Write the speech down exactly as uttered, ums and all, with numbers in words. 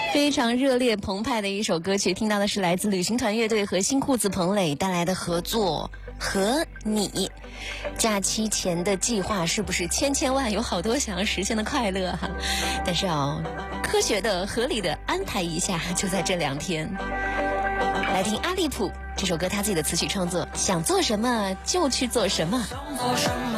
非常热烈澎湃的一首歌曲，听到的是来自旅行团乐队和新裤子彭磊带来的合作《和你》。假期前的计划是不是千千万，有好多想要实现的快乐哈？但是要科学的、合理的安排一下，就在这两天。来听阿利普这首歌，他自己的词曲创作，想做什么就去做什么。